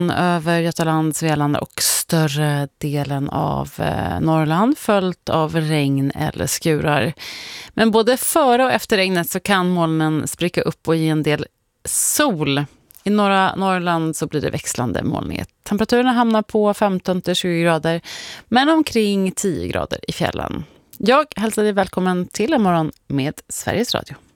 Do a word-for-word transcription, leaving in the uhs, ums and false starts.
Över Götaland, Svealand och större delen av eh, Norrland följt av regn eller skurar. Men både före och efter regnet så kan molnen spricka upp och ge en del sol. I norra Norrland så blir det växlande molnighet. Temperaturerna hamnar på femton till tjugo grader men omkring tio grader i fjällen. Jag hälsar dig välkommen till en morgon med Sveriges Radio.